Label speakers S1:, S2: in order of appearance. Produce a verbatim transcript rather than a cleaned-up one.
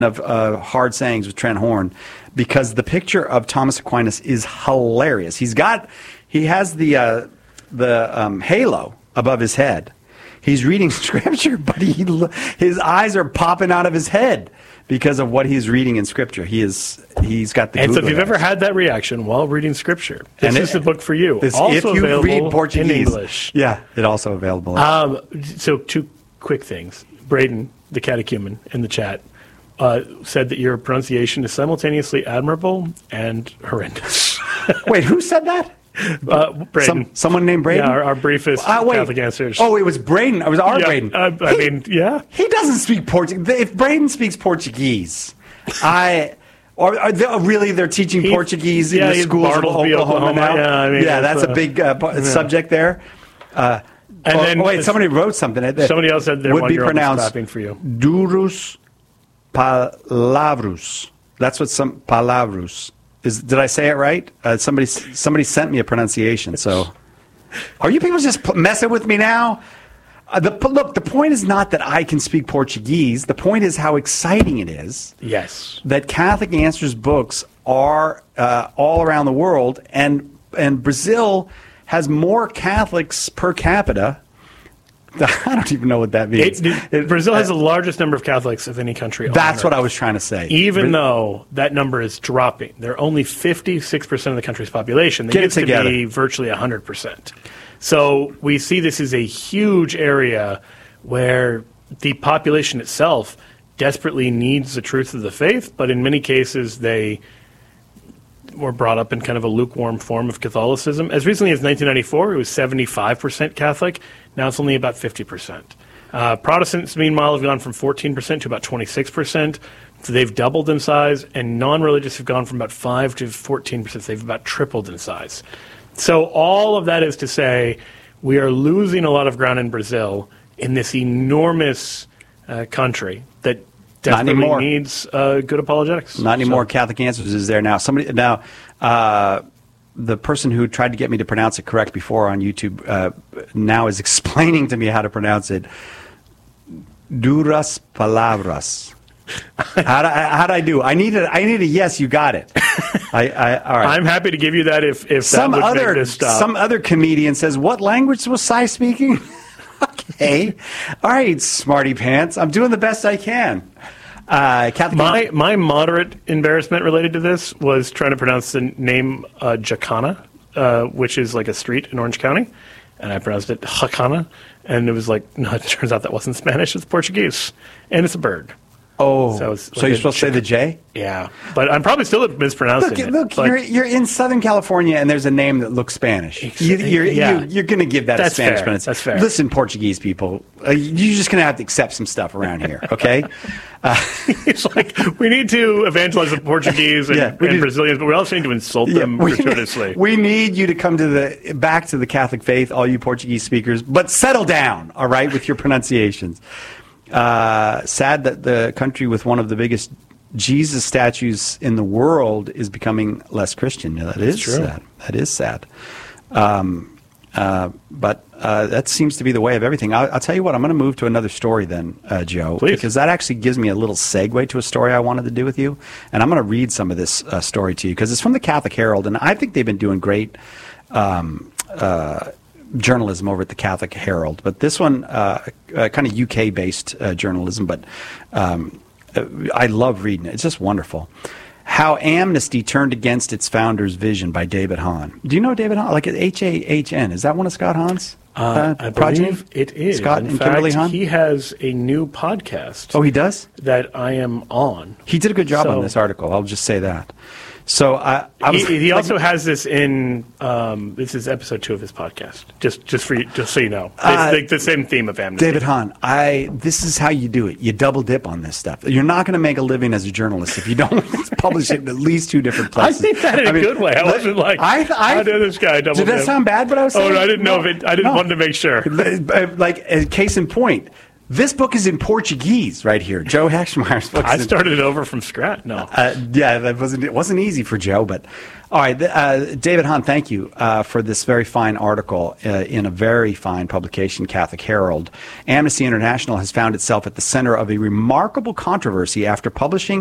S1: of uh, Hard Sayings with Trent Horn, because the picture of Thomas Aquinas is hilarious. He's got, he has the uh, the um, halo above his head. He's reading scripture, but he his eyes are popping out of his head because of what he's reading in scripture. He is he's got the.
S2: And
S1: Google
S2: so, if you've
S1: eyes.
S2: ever had that reaction while reading scripture, this
S1: And
S2: is
S1: it,
S2: the book for you.
S1: This,
S2: Also
S1: if you
S2: available
S1: read Portuguese,
S2: in English.
S1: Yeah, it also available.
S2: Um, so, two quick things. Braden, the catechumen in the chat, uh, said that your pronunciation is simultaneously admirable and horrendous.
S1: Wait, who said that?
S2: Uh, Braden.
S1: Some, someone named Braden?
S2: Yeah, our, our briefest
S1: uh, wait.
S2: Catholic answers.
S1: Oh, it was Braden. It was our
S2: yeah,
S1: Braden.
S2: Uh, I
S1: he,
S2: mean, yeah.
S1: He doesn't speak Portuguese. If Braden speaks Portuguese, I... Or are they, really, they're teaching
S2: He,
S1: Portuguese
S2: yeah,
S1: in the schools of Oklahoma,
S2: Oklahoma
S1: now?
S2: Yeah, I mean,
S1: yeah that's
S2: uh,
S1: a big uh,
S2: yeah.
S1: subject there. Uh,
S2: and
S1: oh,
S2: then
S1: oh, wait, somebody wrote something. That
S2: somebody else said their
S1: would be
S2: one-year-old was
S1: pronounced
S2: clapping for you.
S1: Durus palavros. That's what some palavros is. Did I say it right? Uh, somebody somebody sent me a pronunciation. So, are you people just p- messing with me now? Uh, the, look, the point is not that I can speak Portuguese. The point is how exciting it is.
S2: Yes.
S1: That Catholic Answers books are uh, all around the world, and and Brazil has more Catholics per capita. I don't even know what that means.
S2: It, it, Brazil has the largest number of Catholics of any country on
S1: That's
S2: Earth.
S1: what I was trying to say.
S2: Even though that number is dropping. They're only fifty-six percent of the country's population. They
S1: Get it
S2: used to
S1: together.
S2: be virtually one hundred percent. So we see this as a huge area where the population itself desperately needs the truth of the faith, but in many cases they were brought up in kind of a lukewarm form of Catholicism. As recently as nineteen ninety-four, it was seventy-five percent Catholic. Now it's only about fifty percent. Uh, Protestants, meanwhile, have gone from fourteen percent to about twenty-six percent. So they've doubled in size, and non-religious have gone from about five to fourteen percent. They've about tripled in size. So all of that is to say we are losing a lot of ground in Brazil in this enormous uh, country that desperately needs uh, good apologetics.
S1: Not anymore.
S2: So.
S1: Catholic Answers is there now. Somebody now, uh, the person who tried to get me to pronounce it correct before on YouTube uh, now is explaining to me how to pronounce it. Duras palavras. How'd I, how'd I do? I need a, I need a yes. You got it. I, I, all right.
S2: I'm happy to give you that if, if
S1: some
S2: that would
S1: other
S2: make this stop.
S1: some other comedian says, "What language was Cy speaking?" Okay, all right, smarty pants. I'm doing the best I can. Uh, Catholic
S2: my my moderate embarrassment related to this was trying to pronounce the name uh, Jacana, uh, which is like a street in Orange County, and I pronounced it Jacana, and it was like, no, it turns out that wasn't Spanish; it's Portuguese, and it's a bird.
S1: Oh,
S2: so,
S1: so
S2: like
S1: you're supposed to say the J?
S2: Yeah, but I'm probably still mispronouncing
S1: look,
S2: it.
S1: Look,
S2: but
S1: you're you're in Southern California, and there's a name that looks Spanish. You, you're
S2: yeah.
S1: you, you're going to give that
S2: That's
S1: a Spanish
S2: fair.
S1: pronunciation.
S2: That's fair.
S1: Listen, Portuguese people, uh, you're just going to have to accept some stuff around here, okay? Uh,
S2: it's like we need to evangelize the Portuguese and,
S1: Yeah, we
S2: and
S1: need-
S2: Brazilians, but we also need to insult
S1: yeah,
S2: them
S1: we,
S2: gratuitously.
S1: we need you to come to the back to the Catholic faith, all you Portuguese speakers, but settle down, all right, with your pronunciations. Uh, sad that the country with one of the biggest Jesus statues in the world is becoming less Christian. Yeah, that is
S2: true.
S1: sad. That is sad. Um, uh, but uh, that seems to be the way of everything. I'll, I'll tell you what, I'm going to move to another story then, uh, Joe,
S2: Please.
S1: because that actually gives me a little segue to a story I wanted to do with you. And I'm going to read some of this uh, story to you because it's from the Catholic Herald, and I think they've been doing great um, uh, journalism over at the Catholic Herald. But this one, uh, uh, kind of U K-based uh, journalism, but um, uh, I love reading it. It's just wonderful. How Amnesty Turned Against Its Founder's Vision by David Hahn. Do you know David Hahn? Like H A H N. Is that one of Scott Hahn's uh,
S2: I
S1: progeny?
S2: believe it is.
S1: Scott
S2: In
S1: and
S2: fact,
S1: Kimberly Hahn?
S2: he has a new podcast.
S1: Oh, he does?
S2: That I am on.
S1: He did a good job
S2: So-
S1: on this article. I'll just say that. So I, I was,
S2: He, he
S1: like,
S2: also has this in. Um, this is episode two of his podcast. Just, just for you, just so you know, it's
S1: Uh,
S2: the, the same theme of amnesty.
S1: David Hahn, I this is how you do it. You double dip on this stuff. You're not going to make a living as a journalist if you don't publish it in at least two different
S2: I
S1: places.
S2: think that in a
S1: mean,
S2: good way. I wasn't like,
S1: I, I,
S2: how did this guy double
S1: Did that
S2: dip?
S1: sound bad? What I was
S2: Oh,
S1: saying?
S2: no, I didn't know if it. I didn't
S1: no.
S2: want to make sure.
S1: Like, a case in point, This book is in Portuguese right here. Joe Heckmeyer's book.
S2: I
S1: is in-
S2: started it over from scratch. No.
S1: Uh, yeah, that wasn't it wasn't easy for Joe, but all right, th- uh, David Hahn, thank you uh, for this very fine article uh, in a very fine publication, Catholic Herald. Amnesty International has found itself at the center of a remarkable controversy after publishing